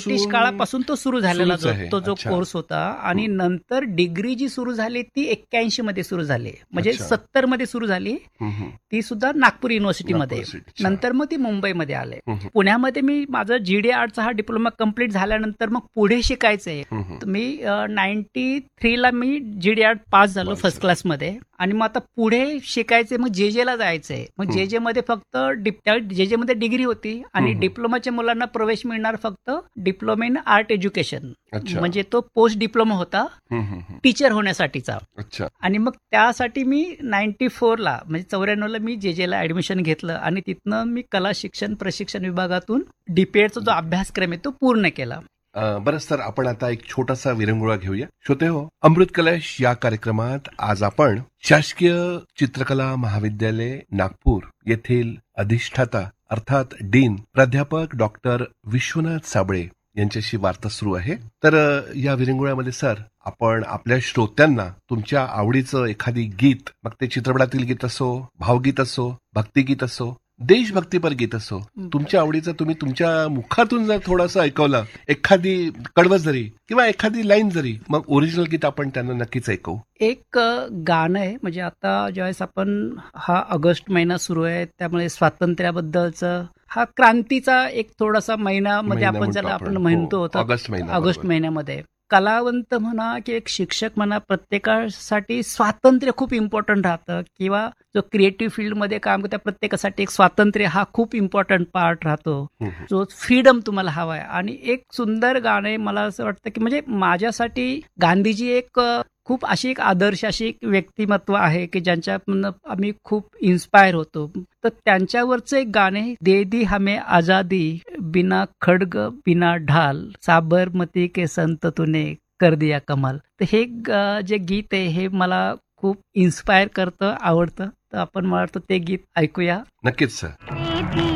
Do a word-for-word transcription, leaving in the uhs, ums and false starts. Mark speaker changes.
Speaker 1: British काळापासून तो सुरू झालेला जो तो जो कोर्स होता. आणि नंतर डिग्री जी सुरू झाली ती एक्क्याऐंशी मध्ये सुरू झाली, म्हणजे सत्तर मध्ये सुरू झाली, ती सुद्धा नागपूर युनिव्हर्सिटीमध्ये. नंतर मग ती मुंबईमध्ये आले. पुण्यामध्ये मी माझं जीडी आर्टचा हा डिप्लोमा कम्प्लीट झाल्यानंतर मग पुढे शिकायचंय. मी नाईन्टी थ्रीला मी जीडी आर्ट पास झालो फर्स्ट क्लासमध्ये. आणि मग आता पुढे शिकायचे, मग जे जे ला जायचंय. मग जे जे मध्ये फक्त जे जे मध्ये डिग्री होती आणि डिप्लोमाच्या मुलांना प्रवेश मिळणार फक्त डिप्लोमा इन आर्ट एज्युकेशन, म्हणजे तो पोस्ट डिप्लोमा होता टीचर होण्यासाठीचा. आणि मग त्यासाठी मी नाईन्टी फोरला म्हणजे चौऱ्याण्णवला मी जे जे ला ऍडमिशन घेतलं आणि तिथनं मी कला शिक्षण प्रशिक्षण विभागातून डीपीएडचा जो अभ्यासक्रम आहे तो पूर्ण केला.
Speaker 2: बरं सर, आपण आता एक छोटासा विरंगुळा घेऊया. श्रोते हो, अमृत कलश या कार्यक्रमात आज आपण शासकीय चित्रकला महाविद्यालय नागपूर येथील अधिष्ठाता अर्थात डीन प्राध्यापक डॉक्टर विश्वनाथ साबळे यांच्याशी वार्ता सुरू आहे. तर या विरंगुळ्यामध्ये सर, आपण आपल्या श्रोत्यांना तुमच्या आवडीचं एखादी गीत, मग ते चित्रपटातील गीत असो, भावगीत असो, भक्तिगीत असो, देशभक्तीपर गीत असो, तुमच्या आवडीचं तुम्ही तुमच्या मुखातून जर थोडंसं ऐकवलं, एखादी कडवं जरी किंवा एखादी लाईन जरी, मग ओरिजिनल गीत आपण त्यांना नक्कीच ऐकवू.
Speaker 1: एक गाणं आहे, म्हणजे आता ज्यावेळेस आपण हा ऑगस्ट महिना सुरू आहे त्यामुळे स्वातंत्र्याबद्दलचं हा क्रांतीचा एक थोडासा महिना मध्ये आपण ज्याला आपण म्हणतो
Speaker 2: ऑगस्ट महिना,
Speaker 1: ऑगस्ट महिन्यामध्ये कलावंत म्हणा की एक शिक्षक म्हणा, प्रत्येकासाठी स्वातंत्र्य खूप इम्पॉर्टंट राहतं. किंवा जो क्रिएटिव्ह फील्डमध्ये काम करतो त्या प्रत्येकासाठी एक स्वातंत्र्य हा खूप इम्पॉर्टंट पार्ट राहतो, जो फ्रीडम तुम्हाला हवा आहे. आणि एक सुंदर गाणे मला असं वाटतं की म्हणजे माझ्यासाठी गांधीजी एक खूप अशी एक आदर्श अशी एक व्यक्तिमत्व आहे की ज्यांच्या आम्ही खूप इन्स्पायर होतो. तर त्यांच्यावरचं एक गाणे, दे दी हमें आजादी बिना खडग बिना ढाल, साबरमती के संत तूने कर दिया कमाल. तर हे जे गीत आहे हे मला खूप इन्स्पायर करतं, आवडतं. तर आपण मला वाटतं ते गीत ऐकूया.
Speaker 2: नक्कीच सर.